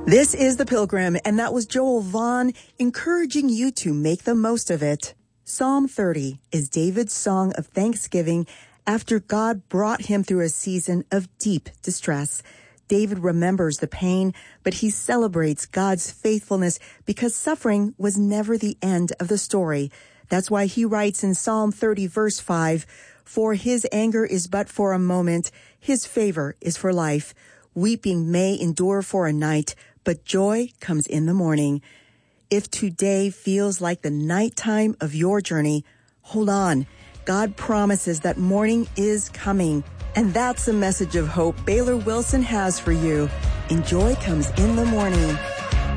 This is The Pilgrim, and that was Joel Vaughn encouraging you to make the most of it. Psalm 30 is David's song of thanksgiving after God brought him through a season of deep distress. David remembers the pain, but he celebrates God's faithfulness because suffering was never the end of the story. That's why he writes in Psalm 30, verse 5, "For his anger is but for a moment, his favor is for life. Weeping may endure for a night, but joy comes in the morning." If today feels like the nighttime of your journey, hold on. God promises that morning is coming. And that's the message of hope Baylor Wilson has for you. And joy comes in the morning.